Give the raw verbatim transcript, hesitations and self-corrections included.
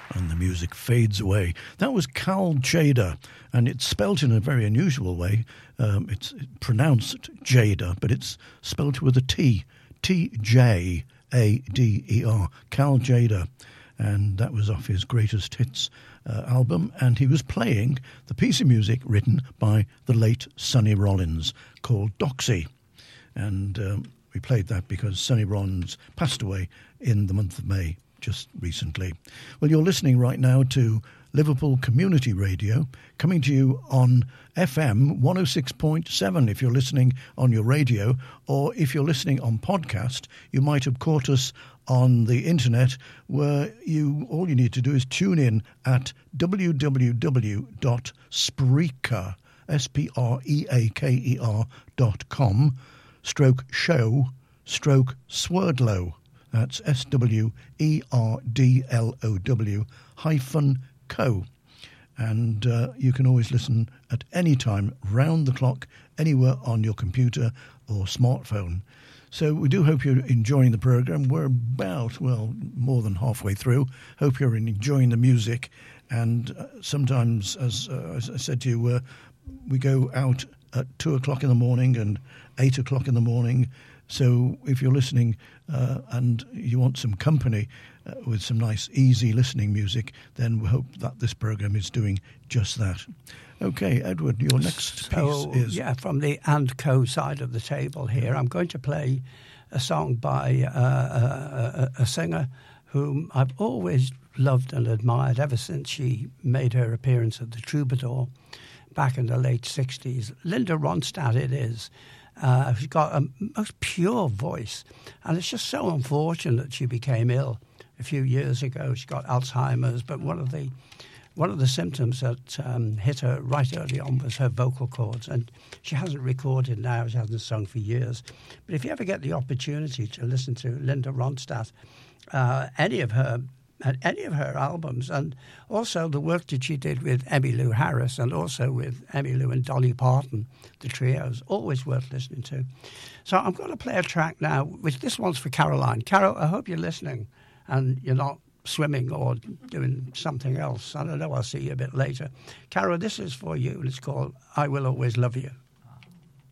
And the music fades away. That was Cal Tjader, and it's spelt in a very unusual way. Um, it's pronounced Jada, but it's spelt with a T, T J A D E R, Cal Tjader. And that was off his Greatest Hits uh, album, and he was playing the piece of music written by the late Sonny Rollins called Doxy. And um, we played that because Sonny Rollins passed away in the month of May, just recently. Well, you're listening right now to Liverpool Community Radio, coming to you on F M one oh six point seven if you're listening on your radio, or if you're listening on podcast, you might have caught us on the internet, where you all you need to do is tune in at w w w dot spreaker, S P R E A K E R dot com, stroke show, stroke Swerdlow. That's S W E R D L O W hyphen co. And uh, you can always listen at any time, round the clock, anywhere on your computer or smartphone. So we do hope you're enjoying the programme. We're about, well, more than halfway through. Hope you're enjoying the music. And uh, sometimes, as, uh, as I said to you, uh, we go out at two o'clock in the morning and eight o'clock in the morning. So if you're listening uh, and you want some company uh, with some nice, easy listening music, then we hope that this programme is doing just that. Okay, Edward, your next so, piece is... Yeah, from the and co side of the table here, I'm going to play a song by uh, a, a, a singer whom I've always loved and admired ever since she made her appearance at the Troubadour back in the late sixties. Linda Ronstadt it is. Uh, she's got a most pure voice, and it's just so unfortunate that she became ill a few years ago. She got Alzheimer's, but one of the one of the symptoms that um, hit her right early on was her vocal cords, and she hasn't recorded now. She hasn't sung for years. But if you ever get the opportunity to listen to Linda Ronstadt, uh, any of her any of her albums, and also the work that she did with Emmylou Harris and also with Emmylou and Dolly Parton, the trios, always worth listening to. So I'm going to play a track now, which this one's for Caroline. Carol, I hope you're listening and you're not swimming or doing something else. I don't know, I'll see you a bit later. Carol, this is for you, and it's called I Will Always Love You.